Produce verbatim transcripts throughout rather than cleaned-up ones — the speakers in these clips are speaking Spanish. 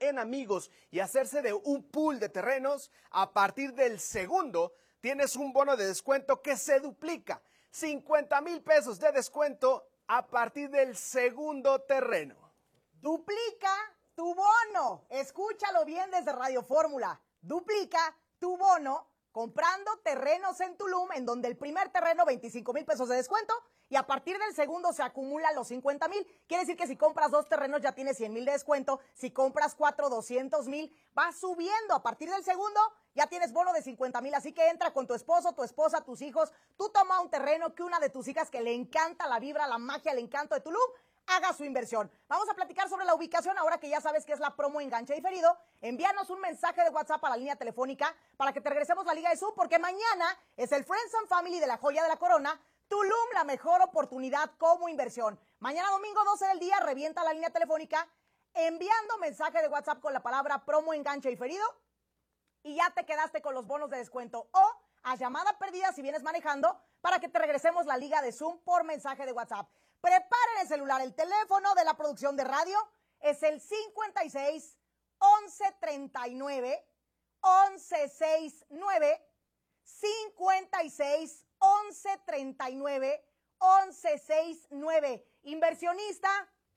en amigos y hacerse de un pool de terrenos, a partir del segundo tienes un bono de descuento que se duplica. cincuenta mil pesos de descuento a partir del segundo terreno. Duplica tu bono. Escúchalo bien desde Radio Fórmula. Duplica tu bono comprando terrenos en Tulum, en donde el primer terreno, veinticinco mil pesos de descuento, y a partir del segundo se acumulan los cincuenta mil. Quiere decir que si compras dos terrenos ya tienes cien mil de descuento. Si compras cuatro, doscientos mil. Va subiendo. A partir del segundo ya tienes bono de cincuenta mil. Así que entra con tu esposo, tu esposa, tus hijos. Tú toma un terreno que una de tus hijas que le encanta la vibra, la magia, el encanto de Tulum, haga su inversión. Vamos a platicar sobre la ubicación ahora que ya sabes que es la promo enganche diferido. Envíanos un mensaje de WhatsApp a la línea telefónica para que te regresemos la Liga de Zoom, porque mañana es el Friends and Family de la Joya de la Corona. Tulum, la mejor oportunidad como inversión. Mañana domingo doce del día, revienta la línea telefónica enviando mensaje de WhatsApp con la palabra promo enganche diferido y ya te quedaste con los bonos de descuento. O a llamada perdida si vienes manejando para que te regresemos la Liga de Zoom por mensaje de WhatsApp. Preparen el celular, el teléfono de la producción de radio es el cincuenta y seis, once treinta y nueve, once sesenta y nueve, cincuenta y seis, once treinta y nueve, once sesenta y nueve. Inversionista,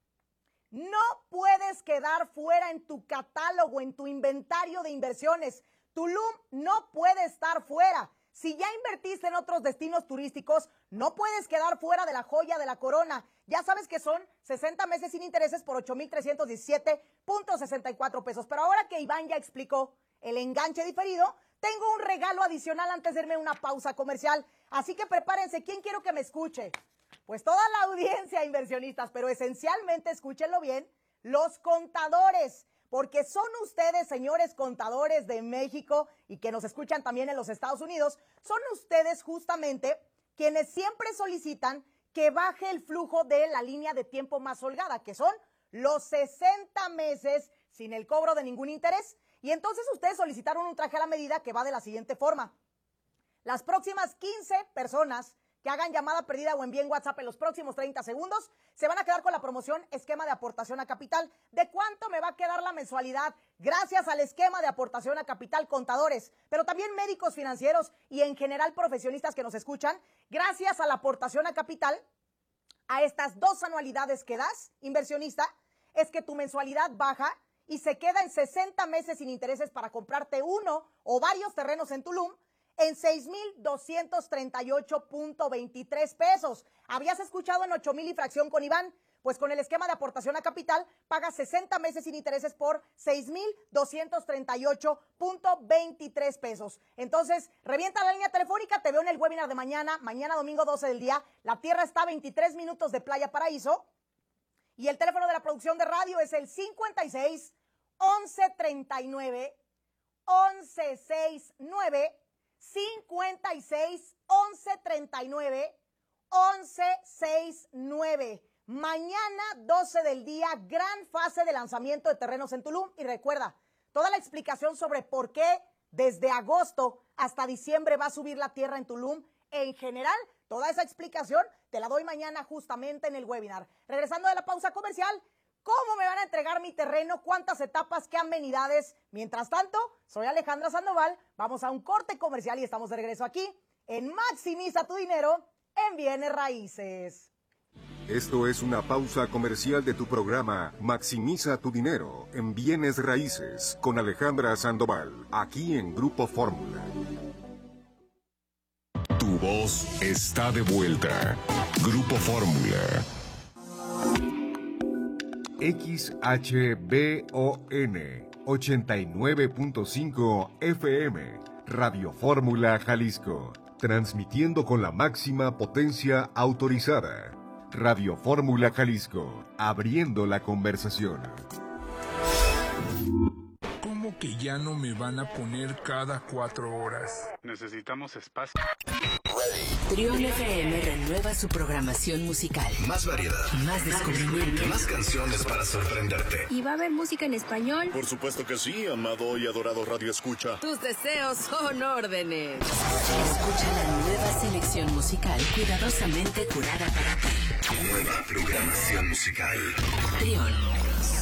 no puedes quedar fuera en tu catálogo, en tu inventario de inversiones. Tulum no puede estar fuera. Si ya invertiste en otros destinos turísticos, no puedes quedar fuera de la Joya de la Corona. Ya sabes que son sesenta meses sin intereses por ocho mil trescientos diecisiete punto sesenta y cuatro pesos. Pero ahora que Iván ya explicó el enganche diferido, tengo un regalo adicional antes de irme a una pausa comercial. Así que prepárense. ¿Quién quiero que me escuche? Pues toda la audiencia, inversionistas, pero esencialmente, escúchenlo bien, los contadores. Porque son ustedes, señores contadores de México y que nos escuchan también en los Estados Unidos, son ustedes justamente quienes siempre solicitan que baje el flujo de la línea de tiempo más holgada, que son los sesenta meses sin el cobro de ningún interés. Y entonces ustedes solicitaron un traje a la medida que va de la siguiente forma. Las próximas quince personas que hagan llamada perdida o envíen WhatsApp en los próximos treinta segundos, se van a quedar con la promoción esquema de aportación a capital. ¿De cuánto me va a quedar la mensualidad? Gracias al esquema de aportación a capital, contadores, pero también médicos financieros y en general profesionistas que nos escuchan, gracias a la aportación a capital, a estas dos anualidades que das, inversionista, es que tu mensualidad baja y se queda en sesenta meses sin intereses para comprarte uno o varios terrenos en Tulum, en seis mil doscientos treinta y ocho punto veintitrés pesos. ¿Habías escuchado en ocho mil y fracción con Iván? Pues con el esquema de aportación a capital, pagas sesenta meses sin intereses por seis mil doscientos treinta y ocho punto veintitrés pesos. Entonces, revienta la línea telefónica, te veo en el webinar de mañana, mañana domingo doce del día. La tierra está a veintitrés minutos de Playa Paraíso. Y el teléfono de la producción de radio es el cincuenta y seis, once treinta y nueve, once sesenta y nueve, cincuenta y seis, once treinta y nueve, once sesenta y nueve. Mañana doce del día, gran fase de lanzamiento de terrenos en Tulum. Y recuerda, toda la explicación sobre por qué desde agosto hasta diciembre va a subir la tierra en Tulum. En general, toda esa explicación te la doy mañana justamente en el webinar. Regresando de la pausa comercial, ¿cómo me van a entregar mi terreno? ¿Cuántas etapas? ¿Qué amenidades? Mientras tanto, soy Alejandra Sandoval. Vamos a un corte comercial y estamos de regreso aquí en Maximiza tu Dinero en Bienes Raíces. Esto es una pausa comercial de tu programa Maximiza tu Dinero en Bienes Raíces con Alejandra Sandoval, aquí en Grupo Fórmula. Tu voz está de vuelta. Grupo Fórmula. X H B O N ochenta y nueve punto cinco F M, Radio Fórmula Jalisco, transmitiendo con la máxima potencia autorizada. Radio Fórmula Jalisco, abriendo la conversación. ¿Cómo que ya no me van a poner cada cuatro horas? Necesitamos espacio. Trión F M renueva su programación musical. Más variedad. Más descubrimiento. Más canciones para sorprenderte. ¿Y va a haber música en español? Por supuesto que sí, amado y adorado Radio Escucha. Tus deseos son órdenes. Escucha la nueva selección musical cuidadosamente curada para ti. Nueva programación musical. Trión.